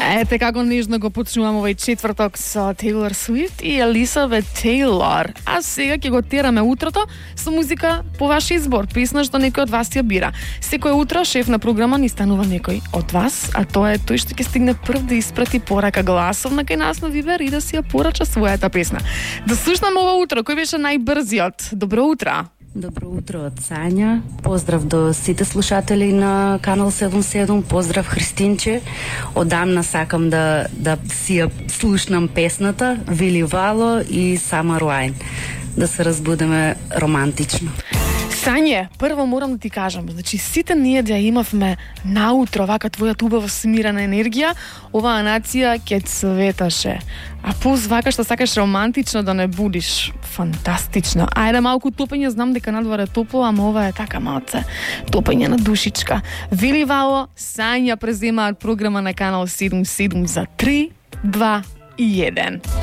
Ете како нежно го почнувам овој четврток со Taylor Swift и Elizabeth Taylor. А сега ќе го тераме утрото со музика по ваш избор, песна што некој од вас ја бира. Секој утро шеф на програма ни станува некој од вас, а тоа е тој што ќе стигне прв да испрати порака гласовна кај нас на Вибер и да си ја порача својата песна. Да слушнаме ова утро, кој беше најбрзиот? Добро утро! Добро утро од Сања. Поздрав до сите слушатели на Канал 77. Поздрав Христинче. Одамна сакам да си ја слушнам песната Вили Вало и Summer Wine. Да се разбудеме романтично. Сање, прво морам да ти кажам, значи сите ние да имавме наутро вака твојата убава смирена енергија, оваа нација ќе цветаше. А пус вака што сакаш романтично да не будиш. Фантастично. Ајде малку топење, знам дека надвор е топло, ама ова е така малце топење на душичка. Вили Вало, Сања преземаат програма на Канал 77 за 3, 2 и 1.